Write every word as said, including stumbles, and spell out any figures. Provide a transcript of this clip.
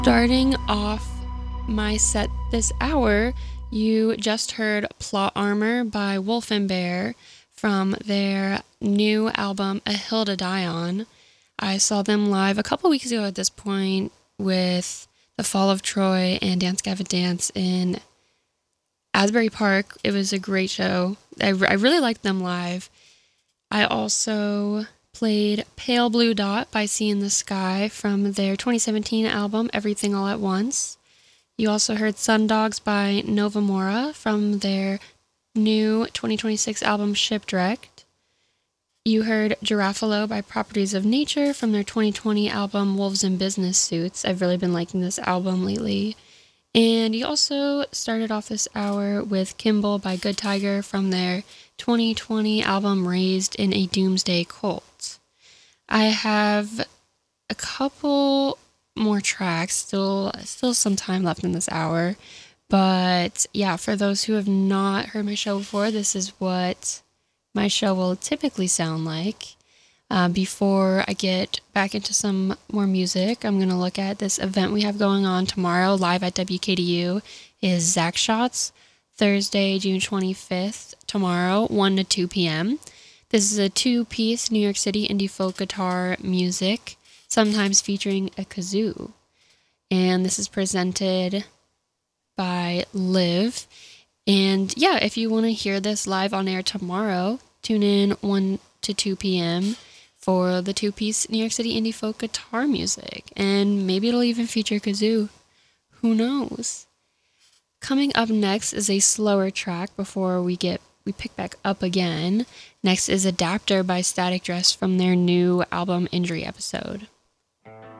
Starting off my set this hour, you just heard Plot Armor by Wolf and Bear from their new album, A Hill to Die On. I saw them live a couple weeks ago at this point with The Fall of Troy and Dance Gavin Dance in Asbury Park. It was a great show. I, I really liked them live. I also played Pale Blue Dot by Sea in the Sky from their twenty seventeen album, Everything All at Once. You also heard Sundogs by Nova Mora from their new twenty twenty-six album, Shipwrecked. You heard Girafalo by Properties of Nature from their twenty twenty album, Wolves in Business Suits. I've really been liking this album lately. And you also started off this hour with Kimball by Good Tiger from their twenty twenty album, Raised in a Doomsday Cult. I have a couple more tracks, still still some time left in this hour. But yeah, for those who have not heard my show before, this is what my show will typically sound like. Uh, before I get back into some more music, I'm going to look at this event we have going on tomorrow live at W K D U. Is Zach Shots, Thursday, June twenty-fifth, tomorrow, one to two p.m. This is a two-piece New York City indie folk guitar music, sometimes featuring a kazoo. And this is presented by Liv. And yeah, if you want to hear this live on air tomorrow, tune in one to two p.m. for the two-piece New York City indie folk guitar music. And maybe it'll even feature kazoo. Who knows? Coming up next is a slower track before we get we pick back up again. Next is Adapter by Static Dress from their new album Injury Episode.